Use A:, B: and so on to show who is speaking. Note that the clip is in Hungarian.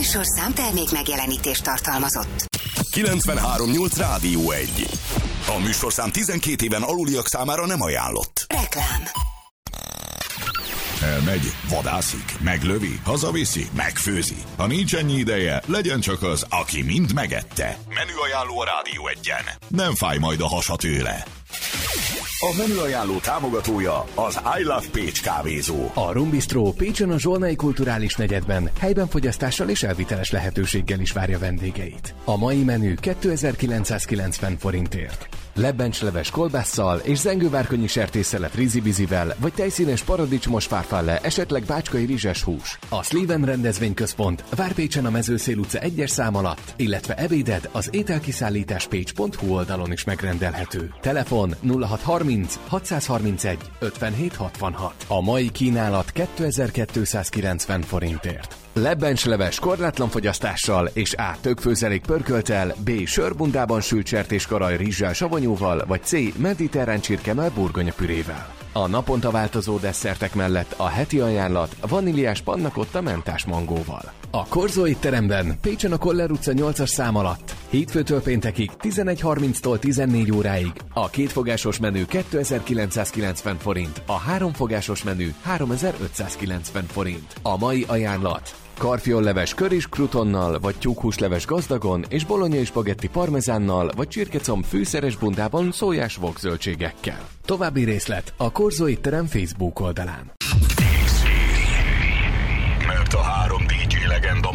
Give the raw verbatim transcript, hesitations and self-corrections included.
A: műsorszám termék megjelenítést tartalmazott.
B: kilencvenhárom nyolc Rádió egy. A műsorszám tizenkét éven aluliak számára nem ajánlott.
A: Reklám.
B: Elmegy, vadászik, meglövi, hazaviszi, megfőzi. Ha nincs ennyi ideje, legyen csak az, aki mind megette. Menüajánló a Rádió egyen. Nem fáj majd a hasa tőle. A menüajánló támogatója az I Love Pécs kávézó.
C: A Rum Bistro Pécsen a Zsolnai Kulturális Negyedben helyben fogyasztással és elviteles lehetőséggel is várja vendégeit. A mai menü kétezer-kilencszázkilencven forintért. Lebbencsleves kolbásszal és zengővárkonyi sertésszelet rízibizivel, vagy tejszínes paradicsomos farfalle, esetleg bácskai rizses hús. A Sleven rendezvényközpont Várpécsen a Mezőszél utca egyes szám alatt, illetve ebéded az ételkiszállításpécs pont hu oldalon is megrendelhető. Telefon nulla hat harminc hatszázharmincegy ötvenhét hatvanhat. A mai kínálat kétezer-kétszázkilencven forintért. Lebbencsleves korlátlan fogyasztással és A. többfőzelék pörkölttel, B. sörbundában sült sertéskaraj rizssel savanyúval, vagy C. mediterrán csirkemell burgonyapürével. A naponta változó desszertek mellett a heti ajánlat vaníliás pannakotta mentás mangóval. A Korzó étteremben Pécsen a Koller utca nyolcas szám alatt hétfőtől péntekig tizenegy harminctól tizennégy óráig a kétfogásos menü kétezer-kilencszázkilencven forint, a háromfogásos menü háromezer-ötszázkilencven forint. A mai ajánlat: karfionleves köris krutonnal, vagy tyúkhúsleves gazdagon, és bolonyai spagetti parmezánnal, vagy csirkecomb fűszeres bundában szójás vokzöldségekkel. További részlet a Korzó étterem Facebook oldalán.
B: Mert a három dé dzsé legenda